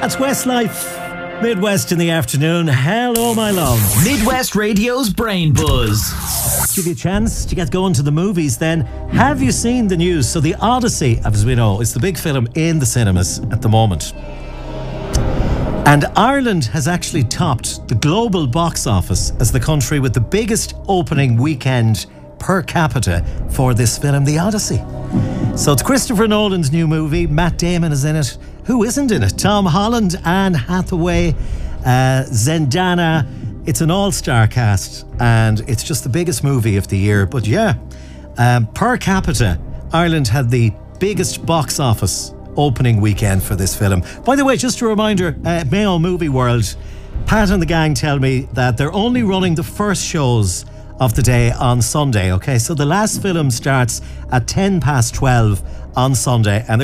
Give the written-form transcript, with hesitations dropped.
That's Westlife. Midwest in the afternoon. Hello, my love. Midwest Radio's Brain Buzz. Give you a chance to get going to the movies then. Have you seen the news? So the Odyssey, as we know, is the big film in the cinemas at the moment. And Ireland has actually topped the global box office as the country with the biggest opening weekend per capita for this film, The Odyssey. So it's Christopher Nolan's new movie. Matt Damon is in it. Who isn't in it? Tom Holland, Anne Hathaway, Zendaya. It's an all-star cast, and it's just the biggest movie of the year. But yeah, per capita, Ireland had the biggest box office opening weekend for this film. By the way, just a reminder, Mayo Movie World, Pat and the gang tell me that they're only running the first shows of the day on Sunday, okay? So the last film starts at 12:10 on Sunday, and